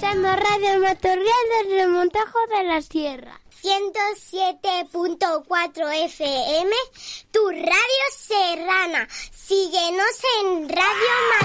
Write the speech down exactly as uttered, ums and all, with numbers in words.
escuchando Radio Matorral desde Montajo de la Sierra. ciento siete punto cuatro F M, tu radio serrana. Síguenos en Radio Matorral.